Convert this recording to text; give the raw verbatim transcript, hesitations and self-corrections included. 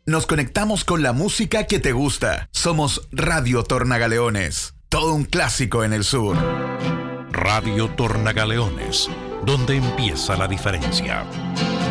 Nos conectamos con la música que te gusta. Somos Radio Tornagaleones, todo un clásico en el sur. Radio Tornagaleones, donde empieza la diferencia.